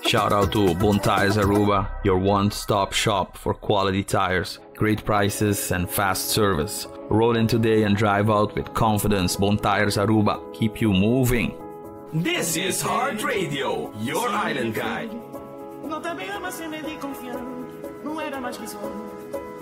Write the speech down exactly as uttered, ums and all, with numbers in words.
Shout out to Bon Tires Aruba, your one-stop shop for quality tires, great prices and fast service. Roll in today and drive out with confidence. Bon Tires Aruba, keep you moving. This is Heart Radio, your island guide. Não te veio, mas se me di confiança. Não era mais que isso.